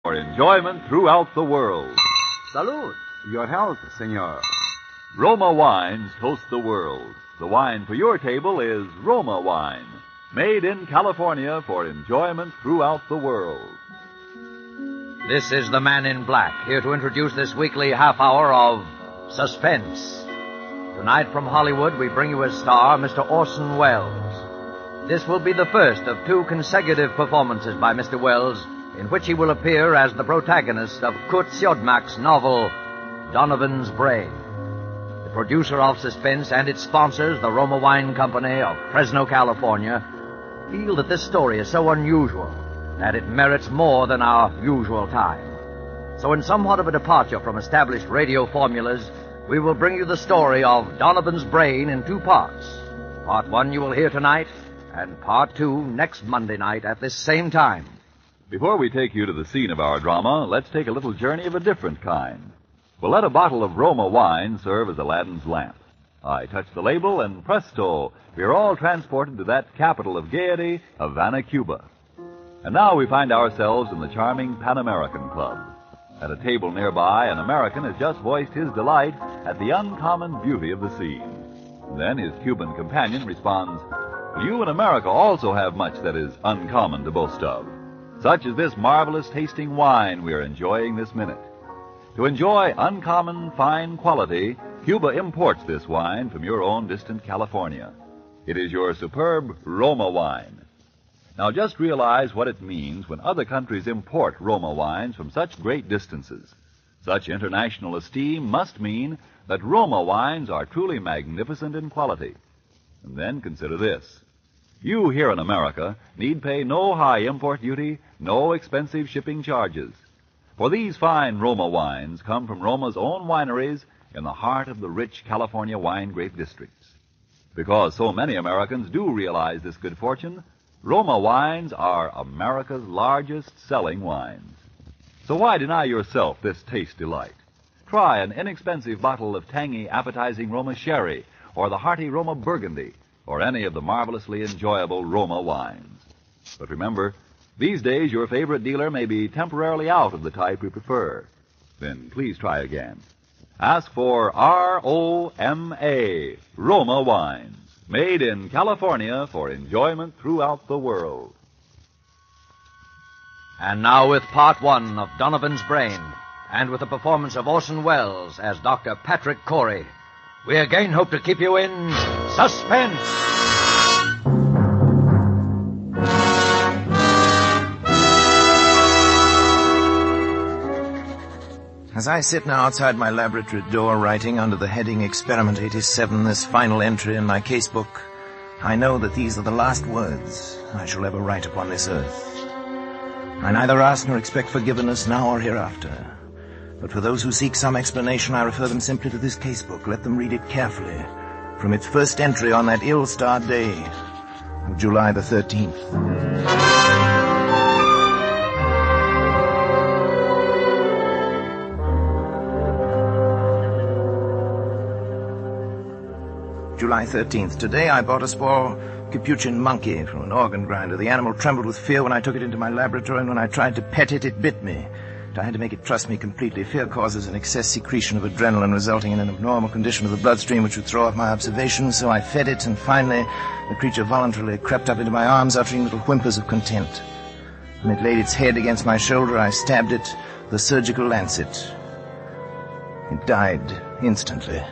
for enjoyment throughout the world. Salud. Your health, senor. Roma Wines toast the world. The wine for your table is Roma Wine, made in California for enjoyment throughout the world. This is the Man in Black, here to introduce this weekly half hour of Suspense. Tonight from Hollywood, we bring you as star Mr. Orson Welles. This will be the first of two consecutive performances by Mr. Welles, in which he will appear as the protagonist of Kurt Siodmak's novel, Donovan's Brain. The producer of Suspense and its sponsors, the Roma Wine Company of Fresno, California, feel that this story is so unusual that it merits more than our usual time. So in somewhat of a departure from established radio formulas, we will bring you the story of Donovan's Brain in two parts. Part one you will hear tonight, and part two next Monday night at this same time. Before we take you to the scene of our drama, let's take a little journey of a different kind. We'll let a bottle of Roma wine serve as Aladdin's lamp. I touch the label, and presto, we're all transported to that capital of gaiety, Havana, Cuba. And now we find ourselves in the charming Pan American Club. At a table nearby, an American has just voiced his delight at the uncommon beauty of the scene. Then his Cuban companion responds, "Well, you in America also have much that is uncommon to boast of. Such as this marvelous tasting wine we are enjoying this minute. To enjoy uncommon fine quality, Cuba imports this wine from your own distant California. It is your superb Roma wine. Now just realize what it means when other countries import Roma wines from such great distances. Such international esteem must mean that Roma wines are truly magnificent in quality. And then consider this. You here in America need pay no high import duty, no expensive shipping charges. For these fine Roma wines come from Roma's own wineries in the heart of the rich California wine grape districts. Because so many Americans do realize this good fortune, Roma wines are America's largest selling wines. So why deny yourself this taste delight? Try an inexpensive bottle of tangy, appetizing Roma sherry, or the hearty Roma burgundy, or any of the marvelously enjoyable Roma wines. But remember, these days your favorite dealer may be temporarily out of the type you prefer. Then please try again. Ask for R-O-M-A, Roma wines, made in California for enjoyment throughout the world. And now with part one of Donovan's Brain, and with the performance of Orson Welles as Dr. Patrick Corey, we again hope to keep you in suspense. As I sit now outside my laboratory door writing under the heading Experiment 87 this final entry in my casebook, I know that these are the last words I shall ever write upon this earth. I neither ask nor expect forgiveness now or hereafter. But for those who seek some explanation, I refer them simply to this casebook. Let them read it carefully from its first entry on that ill-starred day of July the 13th. July 13th. Today I bought a small capuchin monkey from an organ grinder. The animal trembled with fear when I took it into my laboratory, and when I tried to pet it, it bit me. I had to make it trust me completely. Fear causes an excess secretion of adrenaline, resulting in an abnormal condition of the bloodstream which would throw off my observation, so I fed it, and finally the creature voluntarily crept up into my arms, uttering little whimpers of content. When it laid its head against my shoulder, I stabbed it with a surgical lancet. It died instantly.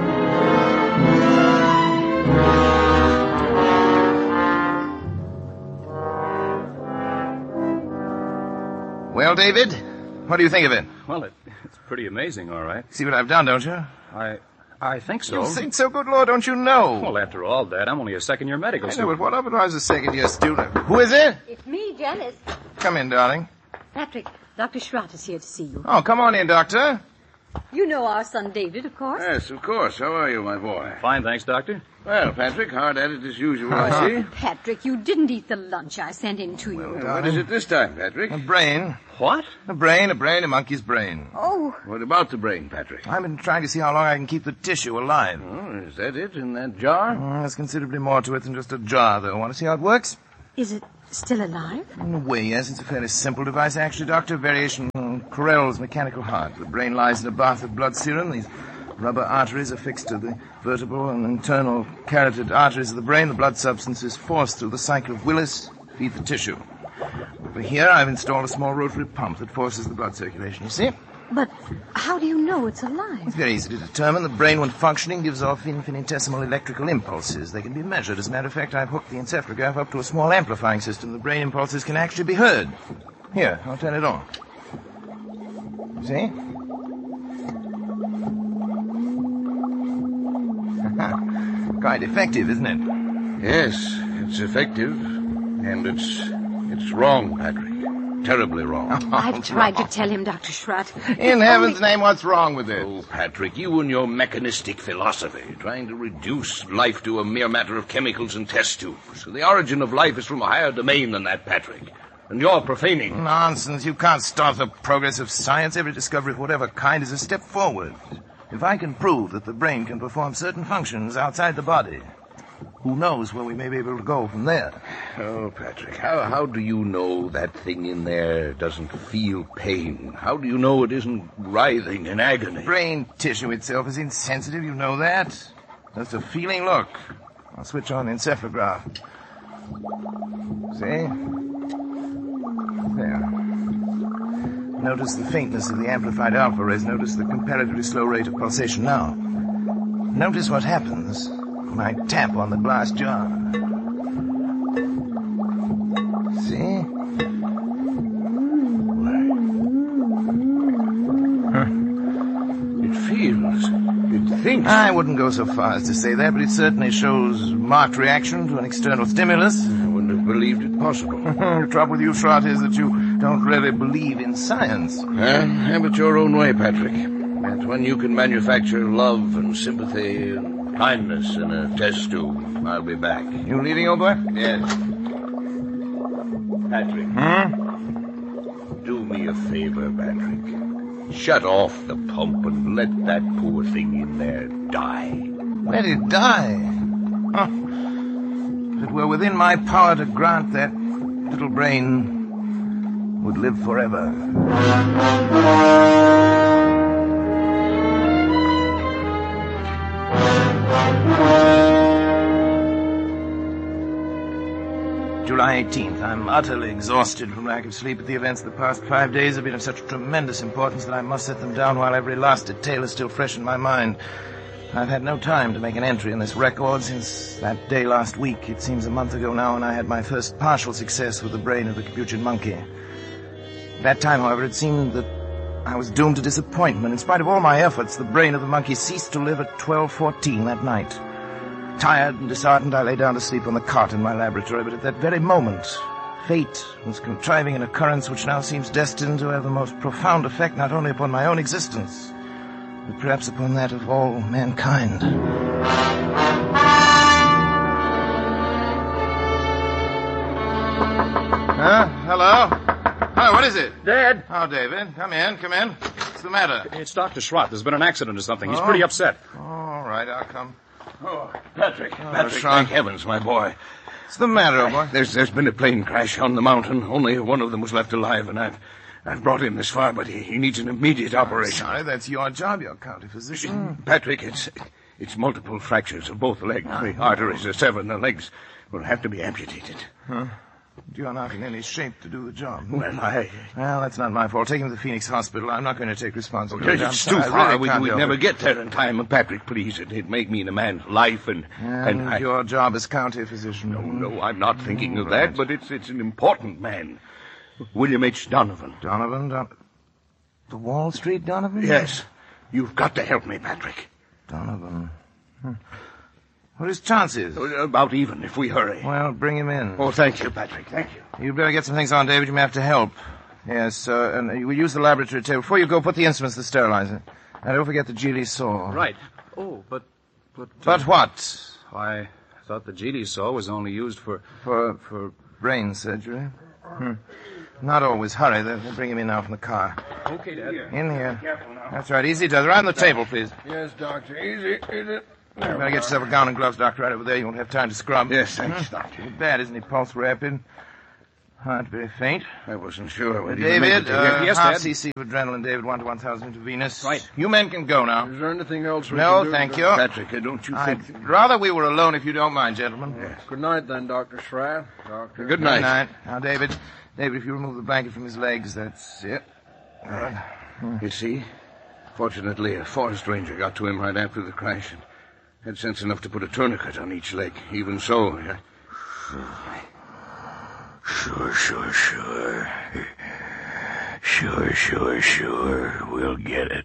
Well, David, what do you think of it? Well, it's pretty amazing, all right. See what I've done, don't you? I think so. You think so? Good Lord, don't you know? Well, after all that, I'm only a second-year medical I know, student. but what of it? I was a second-year student. Who is it? It's me, Janice. Come in, darling. Patrick, Dr. Schrott is here to see you. Oh, come on in, Doctor. You know our son David, of course. Yes, of course. How are you, my boy? Fine, thanks, Doctor. Well, Patrick, hard at it as usual, I see. Patrick, you didn't eat the lunch I sent in to you. What is it this time, Patrick? A brain. What? A monkey's brain. Oh, What about the brain, Patrick? I've been trying to see how long I can keep the tissue alive. Oh, is that it in that jar? There's considerably more to it than just a jar, though. Want to see how it works? is it still alive? In a way, yes. It's a fairly simple device, actually, Doctor. Variation on Corell's mechanical heart. The brain lies in a bath of blood serum. These rubber arteries are fixed to the vertebral and internal carotid arteries of the brain. The blood substance is forced through the cycle of Willis to feed the tissue. Over here, I've installed a small rotary pump that forces the blood circulation, you see? But how do you know it's alive? It's very easy to determine. The brain, when functioning, gives off infinitesimal electrical impulses. They can be measured. As a matter of fact, I've hooked the encephalograph up to a small amplifying system. The brain impulses can actually be heard. Here, I'll turn it on. See? Quite effective, isn't it? Yes, it's effective. And it's wrong, Patrick. Terribly wrong. I've tried to tell him, Dr. Schrott. In heaven's name, what's wrong with it? Oh, Patrick, you and your mechanistic philosophy, trying to reduce life to a mere matter of chemicals and test tubes. The origin of life is from a higher domain than that, Patrick. And you're profaning. Nonsense. You can't stop the progress of science. Every discovery of whatever kind is a step forward. If I can prove that the brain can perform certain functions outside the body, who knows where we may be able to go from there? Oh, Patrick, how do you know that thing in there doesn't feel pain? How do you know it isn't writhing in agony? Brain tissue itself is insensitive, you know that. That's a feeling. Look, I'll switch on the encephalograph. See? There. Notice the faintness of the amplified alpha rays. Notice the comparatively slow rate of pulsation now. Notice what happens when I tap on the glass jar. See? It feels. It thinks. I wouldn't go so far as to say that, but it certainly shows marked reaction to an external stimulus. I wouldn't have believed it possible. The trouble with you, Schrott, is that you don't really believe in science. Have it your own way, Patrick. And when you can manufacture love and sympathy and kindness in a test tube, I'll be back. You leaving, old boy? Yes. Patrick. Do me a favor, Patrick. Shut off the pump and let that poor thing in there die. Let it die? Huh. If it were within my power to grant, that little brain would live forever. July 18th. I'm utterly exhausted from lack of sleep, but the events of the past 5 days have been of such tremendous importance that I must set them down while every last detail is still fresh in my mind. I've had no time to make an entry in this record since that day last week. It seems a month ago now, and I had my first partial success with the brain of the Capuchin monkey. At that time, however, it seemed that I was doomed to disappointment. In spite of all my efforts, the brain of the monkey ceased to live at 12:14 that night. Tired and disheartened, I lay down to sleep on the cot in my laboratory, but at that very moment, fate was contriving an occurrence which now seems destined to have the most profound effect not only upon my own existence, but perhaps upon that of all mankind. Hello? Hello, what is it? Dad! Oh, David, come in. What's the matter? It's Dr. Schrott. There's been an accident or something. He's pretty upset. All right, I'll come. Oh, Patrick, Schrott. thank heavens, my boy. What's the matter, old boy? There's been a plane crash on the mountain. Only one of them was left alive, and I've brought him this far, but he needs an immediate operation. Sorry, that's your job. You're county physician. Patrick, it's multiple fractures of both legs. The arteries are severed, and the legs will have to be amputated. Huh? You're not in any shape to do the job. Well, Well, that's not my fault. Take him to the Phoenix Hospital. I'm not going to take responsibility. It's too far. We'd never get there in time. Patrick, please, it'd make me in a man's life, and your job as county physician. No, I'm not thinking of that, but it's an important man. William H. Donovan. Donovan? The Wall Street Donovan? Yes. You've got to help me, Patrick. Donovan. What are his chances? About even, if we hurry. Well, bring him in. Oh, thank you, Patrick. Thank you. You'd better get some things on, David. You may have to help. Yes, and you will use the laboratory table. Before you go, put the instruments to the sterilizer. And don't forget the Geely saw. Right. Oh, but... But what? I thought the Geely saw was only used for brain surgery. Not always. Hurry. They'll bring him in now from the car. Okay, Dad. In here. Careful now. That's right. Easy does. Around the table, please. Yes, Doctor. Easy. You better get yourself a gown and gloves, Doctor, right over there. You won't have time to scrub. Yes, thanks, Doctor. Too bad, isn't he? Pulse rapid. Heart very faint. I wasn't sure whether David, Yes, half Dad. cc of adrenaline, David, 1 to 1,000 intravenous. Right. You men can go now. Is there anything else we No, can do? thank you. Patrick, don't you think... I'd rather we were alone if you don't mind, gentlemen. Yes. Good night, then, Dr. Schratt. Doctor. Good night. Good night. Now, David, if you remove the blanket from his legs, that's it. All right. You see? Fortunately, a forest ranger got to him right after the crash and had sense enough to put a tourniquet on each leg. Even so... Sure. We'll get it.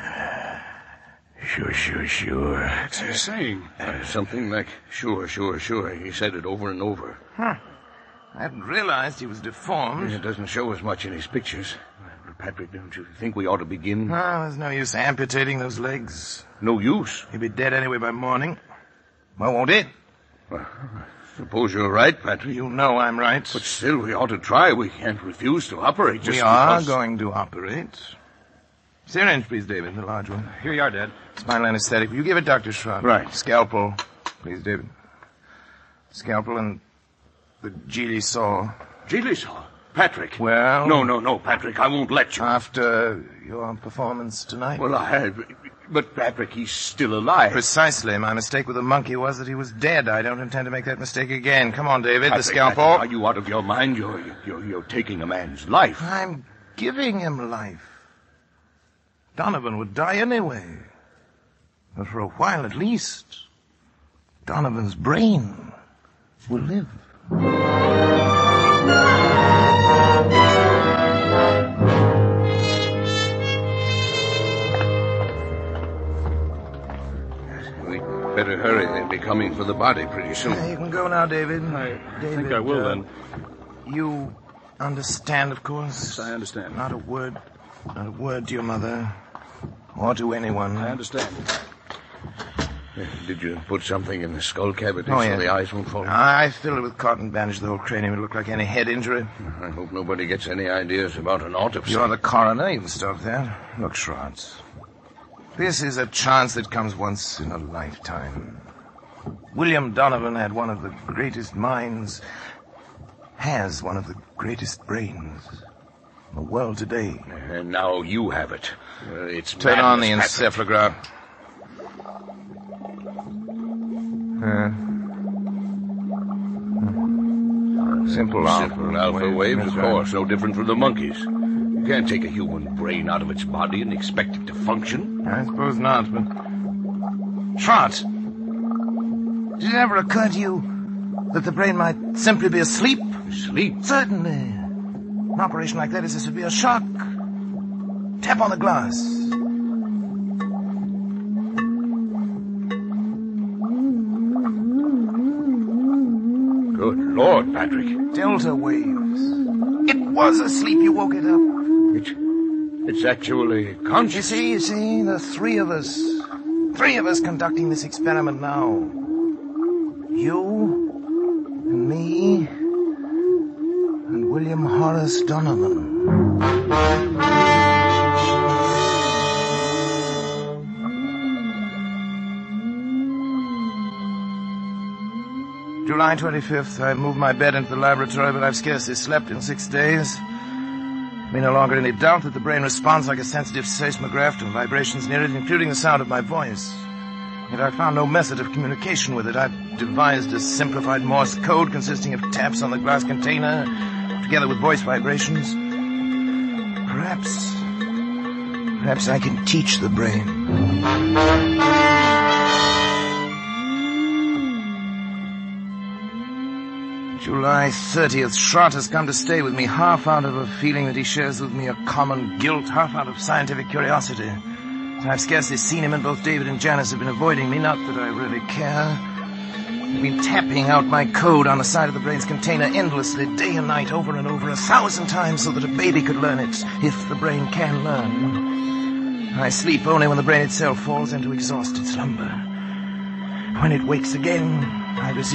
Sure. What's he saying? Something like sure. He said it over and over. I hadn't realized he was deformed. It doesn't show as much in his pictures. Patrick, don't you think we ought to begin? There's no use amputating those legs. No use. He'll be dead anyway by morning. Well, won't it? Well, suppose you're right, Patrick. You know I'm right. But still, we ought to try. We can't refuse to operate just We are because... going to operate. Syringe, please, David, the large one. Here you are, Dad. Spinal anesthetic. Will you give it, Dr. Schratt? Right. Scalpel, please, David. Scalpel and the Geely saw. Geely saw. Patrick. Well... No, Patrick, I won't let you. After your performance tonight? Well, But, Patrick, he's still alive. Precisely. My mistake with the monkey was that he was dead. I don't intend to make that mistake again. Come on, David, Patrick, the scalpel. Patrick, are you out of your mind? You're taking a man's life. I'm giving him life. Donovan would die anyway. But for a while at least, Donovan's brain will live. We'd better hurry. They'll be coming for the body pretty soon. You can go now, David. I David, think I will, then. You understand, of course? Yes, I understand. Not a word to your mother or to anyone. I understand. Did you put something in the skull cavity Oh, so yeah. the eyes won't fall? I filled it with cotton, bandaged the whole cranium. It looked like any head injury. I hope nobody gets any ideas about an autopsy. You're the coroner. You can stop that. Look, Schratt. This is a chance that comes once in a lifetime. William Donovan had one of the greatest minds, has one of the greatest brains in the world today. And now you have it. It's Turn on the madness, Patrick. encephalograph. Simple Alpha waves, That's of right. course. No different from the monkeys. You can't take a human brain out of its body and expect it to function. I suppose not, but... Trot! Did it ever occur to you that the brain might simply be asleep? Sleep. Certainly. An operation like that is a severe shock. Tap on the glass. Good Lord, Patrick. Delta waves. It was asleep. You woke it up. It's actually conscious. You see, the three of us conducting this experiment now. You, and me, and William Horace Donovan. July 25th, I moved my bed into the laboratory, but I've scarcely slept in 6 days. Be no longer any doubt that the brain responds like a sensitive seismograph to vibrations near it, including the sound of my voice. Yet I found no method of communication with it. I've devised a simplified Morse code consisting of taps on the glass container, together with voice vibrations. Perhaps I can teach the brain. July 30th, Schrott has come to stay with me, half out of a feeling that he shares with me a common guilt, half out of scientific curiosity. I've scarcely seen him, and both David and Janice have been avoiding me, not that I really care. I've been tapping out my code on the side of the brain's container endlessly, day and night, over and over, 1,000 times, so that a baby could learn it, if the brain can learn. I sleep only when the brain itself falls into exhausted slumber. When it wakes again, I resume